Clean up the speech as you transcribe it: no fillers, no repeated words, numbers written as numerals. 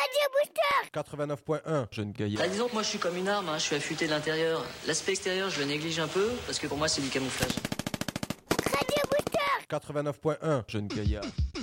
Radio Booster 89.1, jeune gaillard. Bah, disons que moi je suis comme une arme, je suis affûté de l'intérieur. L'aspect extérieur je le néglige un peu parce que pour moi c'est du camouflage. Radio Booster 89.1, jeune gaillard.